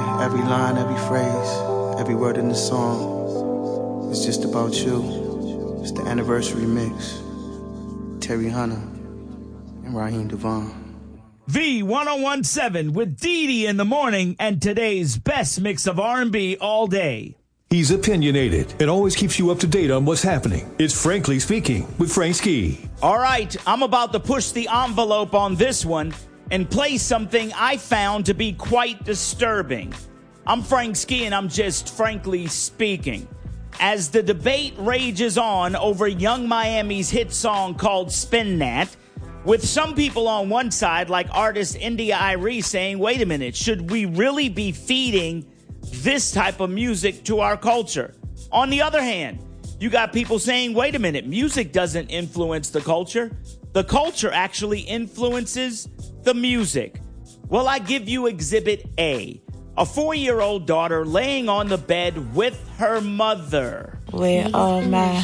every line, every phrase, every word in the song is just about you. It's the anniversary mix. Terry Hunter and Raheem Devon. V1017 with Dee Dee in the morning and today's best mix of R&B all day. He's opinionated and always keeps you up to date on what's happening. It's Frankly Speaking with Frank Ski. All right, I'm about to push the envelope on this one and play something I found to be quite disturbing. I'm Frank Ski and I'm just frankly speaking. As the debate rages on over Young Miami's hit song called Spin That, with some people on one side, like artist India.Arie, saying, wait a minute, should we really be feeding this type of music to our culture? On the other hand, you got people saying, wait a minute, music doesn't influence the culture. The culture actually influences the music. Well, I give you Exhibit A, a 4-year-old daughter laying on the bed with her mother. Where are my...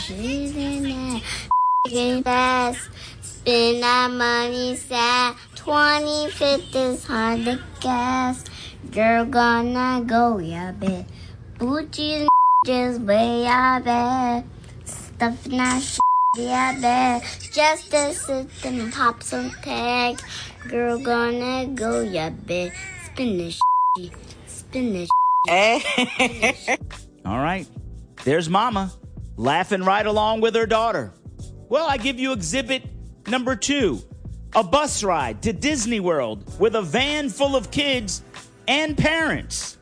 Spend that money sad, 25th is hard to guess. Girl gonna go, yeah, bet. Boochies just way, I bet. Stuffing that shit, yeah, bet. Just to sit and pop some tag. Girl gonna go, yeah, bet. Spin this shit, spin this shit. All right, there's mama laughing right along with her daughter. Well, I give you Exhibit Number 2, a bus ride to Disney World with a van full of kids and parents.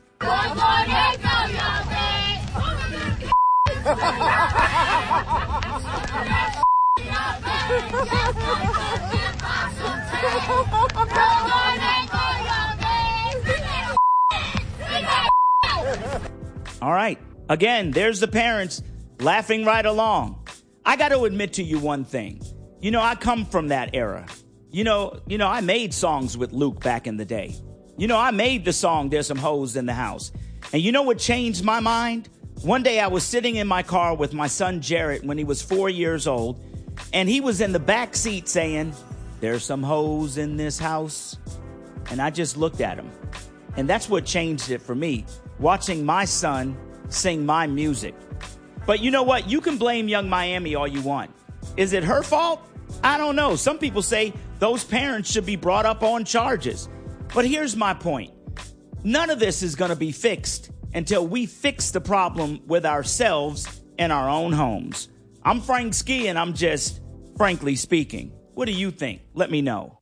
All right, again, there's the parents laughing right along. I got to admit to you one thing. You know, I come from that era. You know, I made songs with Luke back in the day. You know, I made the song There's Some Hoes in the House. And you know what changed my mind? One day I was sitting in my car with my son Jarrett when he was 4 years old, and he was in the back seat saying, there's some hoes in this house. And I just looked at him. And that's what changed it for me, watching my son sing my music. But you know what? You can blame Young Miami all you want. Is it her fault? I don't know. Some people say those parents should be brought up on charges. But here's my point. None of this is going to be fixed until we fix the problem with ourselves in our own homes. I'm Frank Ski, and I'm just frankly speaking. What do you think? Let me know.